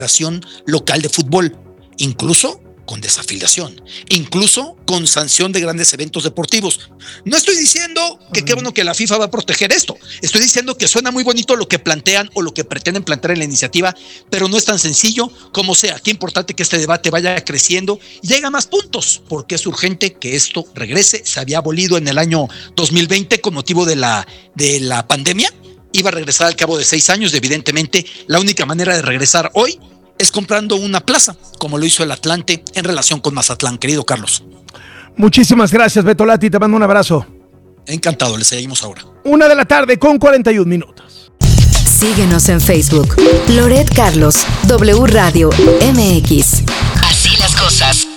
Federación Local de Fútbol, incluso con desafiliación, incluso con sanción de grandes eventos deportivos. No estoy diciendo que qué bueno que la FIFA va a proteger esto. Estoy diciendo que suena muy bonito lo que plantean o lo que pretenden plantear en la iniciativa, pero no es tan sencillo como sea. Qué importante que este debate vaya creciendo y llegue a más puntos, porque es urgente que esto regrese. Se había abolido en el año 2020 con motivo de la pandemia. Iba a regresar al cabo de 6 años. Evidentemente, la única manera de regresar hoy es comprando una plaza, como lo hizo el Atlante en relación con Mazatlán, querido Carlos. Muchísimas gracias, Beto Lati, te mando un abrazo. Encantado, le seguimos ahora. 1:41 p.m. Síguenos en Facebook, Loret Carlos, W Radio MX. Así las cosas.